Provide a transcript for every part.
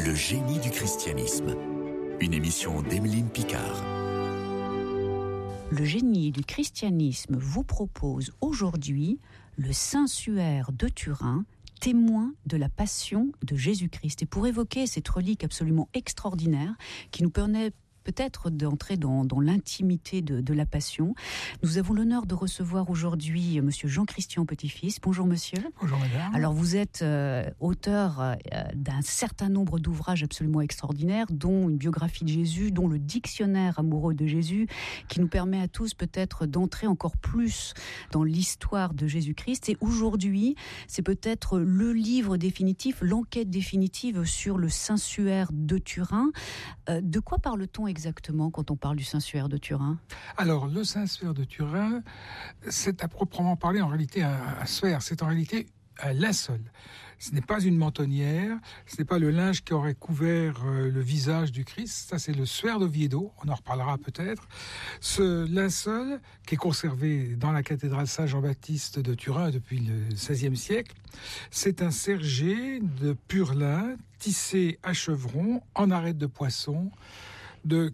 Le génie du christianisme. Une émission d'Emeline Picard. Le génie du christianisme vous propose aujourd'hui le Saint-Suaire de Turin, témoin de la passion de Jésus-Christ. Et pour évoquer cette relique absolument extraordinaire qui nous permet peut-être d'entrer dans l'intimité de la passion, nous avons l'honneur de recevoir aujourd'hui monsieur Jean-Christian Petit-Fils. Bonjour monsieur. Bonjour madame. Alors vous êtes auteur d'un certain nombre d'ouvrages absolument extraordinaires, dont une biographie de Jésus, dont le dictionnaire amoureux de Jésus, qui nous permet à tous peut-être d'entrer encore plus dans l'histoire de Jésus-Christ. Et aujourd'hui, c'est peut-être le livre définitif, l'enquête définitive sur le Saint-Suaire de Turin. De quoi parle-t-on exactement quand on parle du Saint-Suaire de Turin ? Alors, le Saint-Suaire de Turin, c'est à proprement parler en réalité un suaire, c'est en réalité un linceul. Ce n'est pas une mentonnière, ce n'est pas le linge qui aurait couvert le visage du Christ, ça c'est le suaire d'Oviedo, on en reparlera peut-être. Ce linceul, qui est conservé dans la cathédrale Saint-Jean-Baptiste de Turin depuis le XVIe siècle, c'est un sergé de pur lin, tissé à chevron, en arête de poisson, de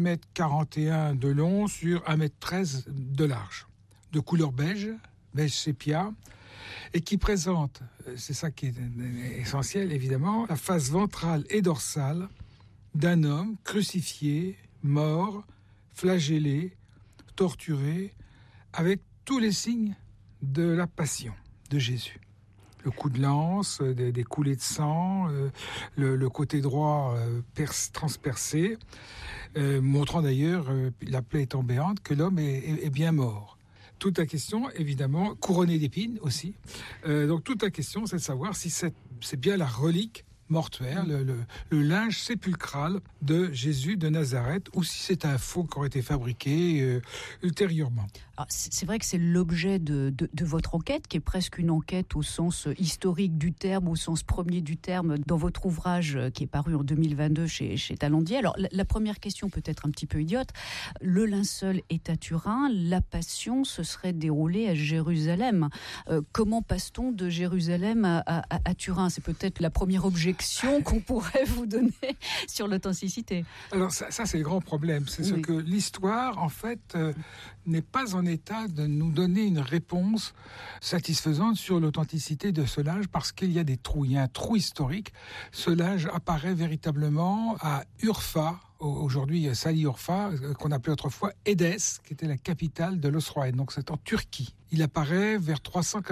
4,41 m de long sur 1,13 m de large, de couleur beige sépia, et qui présente, c'est ça qui est essentiel évidemment, la face ventrale et dorsale d'un homme crucifié, mort, flagellé, torturé, avec tous les signes de la passion de Jésus. Le coup de lance, des coulées de sang, le côté droit transpercé, montrant d'ailleurs, la plaie étant béante, que l'homme est bien mort. Toute la question, évidemment, couronné d'épines aussi. Donc toute la question, c'est de savoir si c'est bien la relique mortuaire, le linge sépulcral de Jésus de Nazareth, ou si c'est un faux qui aurait été fabriqué ultérieurement. Alors, c'est vrai que c'est l'objet de votre enquête, qui est presque une enquête au sens historique du terme, au sens premier du terme, dans votre ouvrage qui est paru en 2022 chez Talandier. Alors, la première question peut être un petit peu idiote. Le linceul est à Turin, la Passion se serait déroulée à Jérusalem. Comment passe-t-on de Jérusalem à Turin ? C'est peut-être la première objection qu'on pourrait vous donner sur l'authenticité. Alors ça c'est le grand problème, c'est ce que l'histoire en fait n'est pas en état de nous donner une réponse satisfaisante sur l'authenticité de ce linge, parce qu'il y a des trous, il y a un trou historique. Ce linge apparaît véritablement à Urfa, aujourd'hui Sali Urfa, qu'on appelait autrefois Édesse, qui était la capitale de l'Osroène, donc c'est en Turquie. Il apparaît vers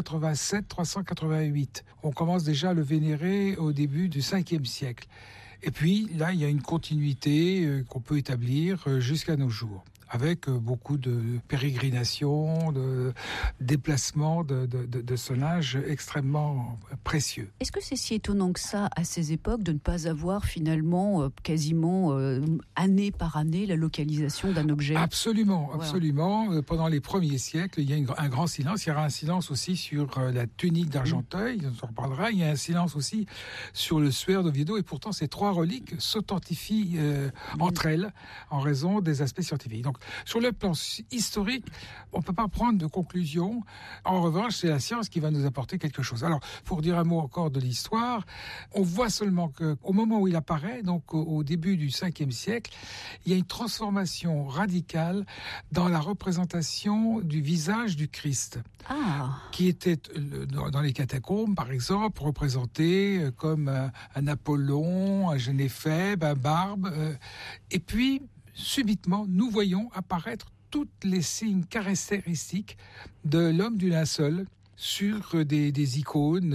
387-388. On commence déjà à le vénérer au début du 5e siècle. Et puis là, il y a une continuité qu'on peut établir jusqu'à nos jours, avec beaucoup de pérégrinations, de déplacements de ce linge extrêmement précieux. Est-ce que c'est si étonnant que ça, à ces époques, de ne pas avoir finalement, quasiment année par année, la localisation d'un objet ? Absolument. Pendant les premiers siècles, il y a un grand silence. Il y aura un silence aussi sur la tunique d'Argenteuil, on en reparlera. Il y a un silence aussi sur le suaire d'Oviedo, et pourtant ces trois reliques s'authentifient entre elles en raison des aspects scientifiques. Donc, sur le plan historique, on ne peut pas prendre de conclusion. En revanche, c'est la science qui va nous apporter quelque chose. Alors, pour dire un mot encore de l'histoire, on voit seulement qu'au moment où il apparaît, donc au début du 5e siècle, il y a une transformation radicale dans la représentation du visage du Christ, qui était dans les catacombes, par exemple, représenté comme un Apollon, un Généphèbe, un Barbe, et puis subitement, nous voyons apparaître tous les signes caractéristiques de l'homme du linceul sur des icônes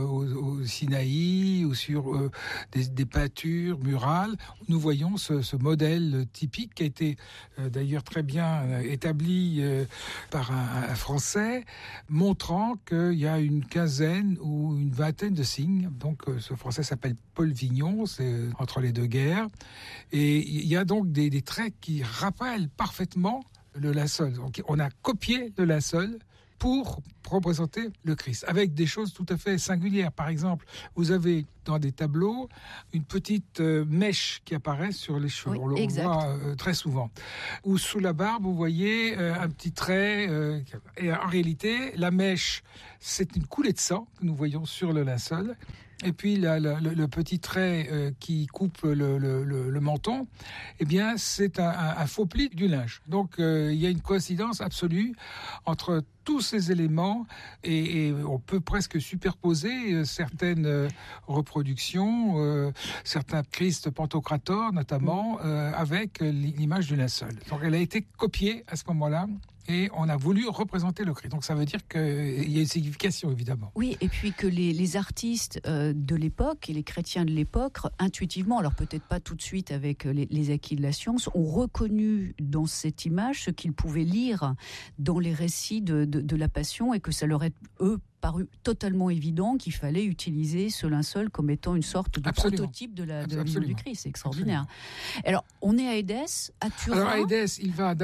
au Sinaï, ou sur des peintures murales. Nous voyons ce modèle typique qui a été d'ailleurs très bien établi par un Français, montrant qu'il y a une quinzaine ou une vingtaine de signes. Donc ce Français s'appelle Paul Vignon, c'est entre les deux guerres. Et il y a donc des traits qui rappellent parfaitement le linceul. Donc on a copié le linceul pour représenter le Christ, avec des choses tout à fait singulières. Par exemple, vous avez dans des tableaux une petite mèche qui apparaît sur les cheveux. On le voit très souvent. Ou sous la barbe, vous voyez un petit trait. Et en réalité, la mèche, c'est une coulée de sang que nous voyons sur le linceul. et puis le petit trait qui coupe le menton, eh bien, c'est un faux pli du linge. Donc, il y a une coïncidence absolue entre tous ces éléments et on peut presque superposer certaines reproductions, certains Christ Pantocrator notamment, avec l'image du linceul. Donc, elle a été copiée à ce moment-là. Et on a voulu représenter le Christ. Donc ça veut dire qu'il y a une signification, évidemment. Oui, et puis que les artistes de l'époque et les chrétiens de l'époque, intuitivement, alors peut-être pas tout de suite avec les acquis de la science, ont reconnu dans cette image ce qu'ils pouvaient lire dans les récits de la Passion, et que ça leur est, eux, paru totalement évident qu'il fallait utiliser ce linceul comme étant une sorte de prototype de la vision du Christ. C'est extraordinaire. Absolument. Alors, on est à Édesse, à Turin. Alors, à Édesse,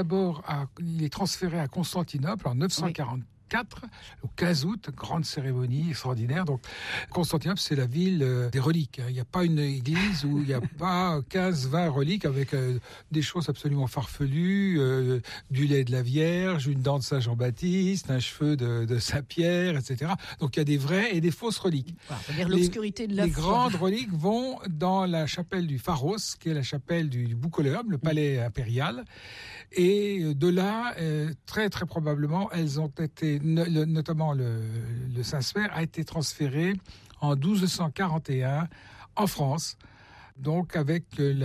il est transféré à Constantinople en 944. Au 15 août, grande cérémonie extraordinaire. Donc, Constantinople, c'est la ville des reliques. Il n'y a pas une église où il n'y a pas 15-20 reliques avec des choses absolument farfelues, du lait de la Vierge, une dent de Saint Jean-Baptiste, un cheveu de Saint Pierre, etc. Donc, il y a des vraies et des fausses reliques. C'est-à-dire l'obscurité de la foi. Les grandes reliques vont dans la chapelle du Pharos, qui est la chapelle du Boucoleum, le palais impérial. Et de là, très très probablement, elles ont été, notamment le Saint-Sphère a été transféré en 1241 en France. Donc avec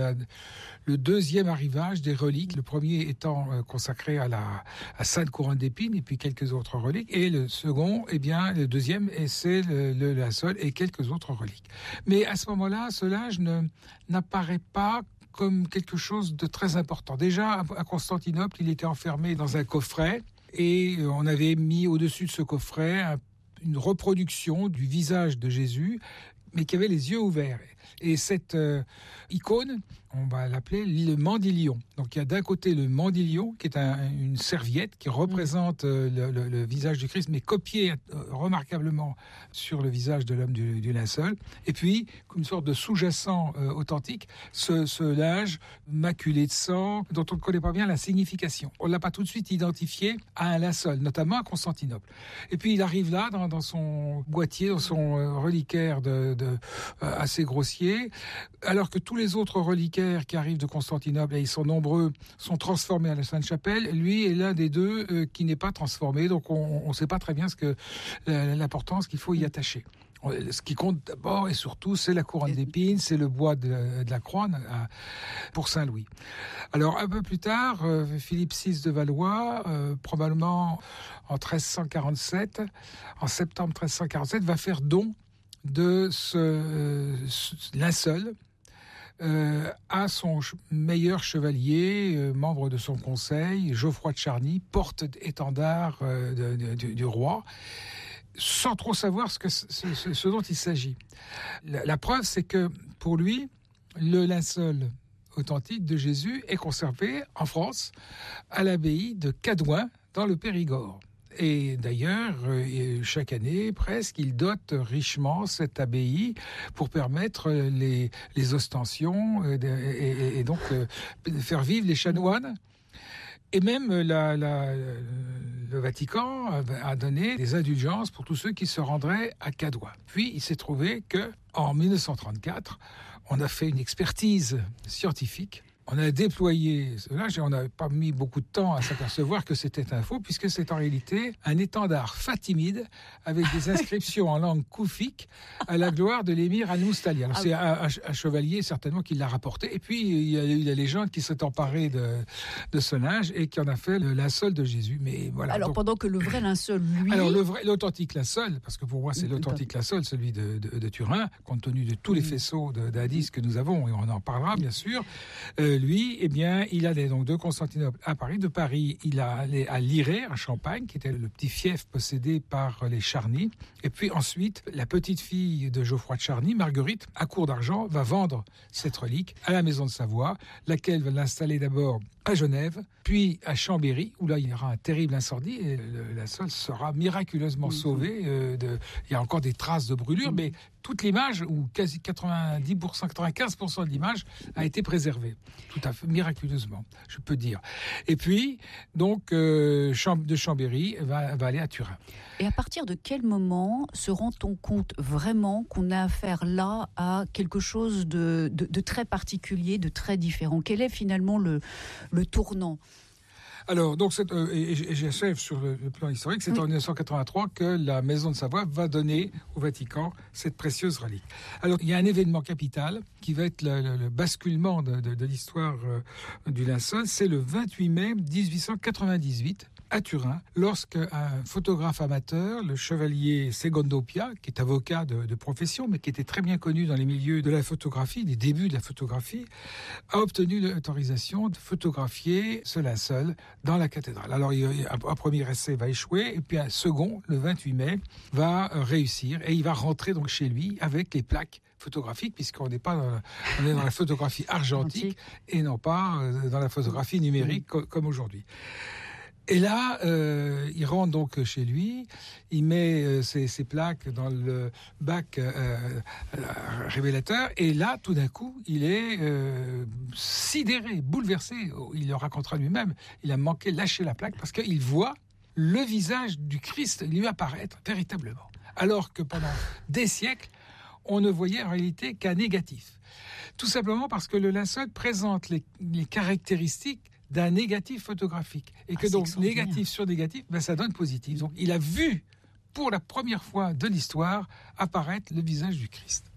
le deuxième arrivage des reliques, le premier étant consacré à Sainte Couronne d'Épines et puis quelques autres reliques, et le second, eh bien le deuxième, et c'est le linceul et quelques autres reliques. Mais à ce moment-là, ce linge n'apparaît pas comme quelque chose de très important. Déjà, à Constantinople, il était enfermé dans un coffret et on avait mis au-dessus de ce coffret une reproduction du visage de Jésus, mais qui avait les yeux ouverts. Et cette icône, on va l'appeler le mandilion. Donc il y a d'un côté le mandilion, qui est une serviette qui représente le visage du Christ, mais copié remarquablement sur le visage de l'homme du linceul. Et puis, une sorte de sous-jacent authentique, ce linge maculé de sang, dont on ne connaît pas bien la signification. On ne l'a pas tout de suite identifié à un linceul, notamment à Constantinople. Et puis il arrive là, dans son boîtier, dans son reliquaire assez grossier, alors que tous les autres reliquaires qui arrivent de Constantinople, et ils sont nombreux, sont transformés à la Sainte-Chapelle. Lui est l'un des deux qui n'est pas transformé, donc on ne sait pas très bien l'importance qu'il faut y attacher. Ce qui compte d'abord et surtout, c'est la couronne d'épines, c'est le bois de la croix pour Saint-Louis. Alors, un peu plus tard, Philippe VI de Valois, probablement en 1347, en septembre 1347, va faire don de ce linceul à son meilleur chevalier, membre de son conseil, Geoffroy de Charny, porte-étendard du roi, sans trop savoir ce dont il s'agit. La preuve, c'est que pour lui, le linceul authentique de Jésus est conservé en France, à l'abbaye de Cadouin, dans le Périgord. Et d'ailleurs, chaque année, presque, il dote richement cette abbaye pour permettre les ostensions et donc faire vivre les chanoines. Et même le Vatican a donné des indulgences pour tous ceux qui se rendraient à Cadouin. Puis, il s'est trouvé qu'en 1934, on a fait une expertise scientifique. On a déployé cela et on n'a pas mis beaucoup de temps à s'apercevoir que c'était un faux, puisque c'est en réalité un étendard fatimide avec des inscriptions en langue koufique à la gloire de l'émir Al-Moustali. Alors c'est un chevalier certainement qui l'a rapporté. Et puis il y a eu la légende qui s'est emparée de ce linge et qui en a fait le linceul de Jésus. Mais voilà. Alors pendant que le vrai linceul, lui... Alors l'authentique linceul, parce que pour moi c'est l'authentique linceul, celui de Turin, compte tenu de tous les faisceaux d'indices que nous avons, et on en parlera bien sûr. Lui, eh bien, il allait donc de Constantinople à Paris. De Paris, il allait à Lirey, en Champagne, qui était le petit fief possédé par les Charny. Et puis ensuite, la petite fille de Geoffroy de Charny, Marguerite, à Cour d'Argent, va vendre cette relique à la Maison de Savoie, laquelle va l'installer d'abord à Genève, puis à Chambéry, où là, il y aura un terrible incendie et la linceul sera miraculeusement sauvé. Il y a encore des traces de brûlure, mais toute l'image, ou quasi 90%, 95% de l'image, a été préservée. Tout à fait, miraculeusement, je peux dire. Et puis, donc, de Chambéry va aller à Turin. Et à partir de quel moment se rend-on compte vraiment qu'on a affaire là à quelque chose de très particulier, de très différent? Quel est finalement le tournant? Alors, donc, et j'achève sur le plan historique, c'est en 1983 que la Maison de Savoie va donner au Vatican cette précieuse relique. Alors, il y a un événement capital qui va être le basculement de l'histoire du linceul. C'est le 28 mai 1898. À Turin, lorsqu'un photographe amateur, le chevalier Secondo Pia, qui est avocat de profession, mais qui était très bien connu dans les milieux de la photographie, des débuts de la photographie, a obtenu l'autorisation de photographier ce linceul dans la cathédrale. Alors, un premier essai va échouer, et puis un second, le 28 mai, va réussir, et il va rentrer donc chez lui avec les plaques photographique, puisqu'on n'est pas on est dans la photographie argentique et non pas dans la photographie numérique comme aujourd'hui. Et là, il rentre donc chez lui, il met ses plaques dans le bac révélateur, et là, tout d'un coup, il est sidéré, bouleversé. Il le racontera lui-même, il a manqué lâcher la plaque parce qu'il voit le visage du Christ lui apparaître véritablement. Alors que pendant des siècles, on ne voyait en réalité qu'un négatif. Tout simplement parce que le linceul présente les caractéristiques d'un négatif photographique. Et que donc, négatif sur négatif, ça donne positif. Donc, il a vu, pour la première fois de l'histoire, apparaître le visage du Christ.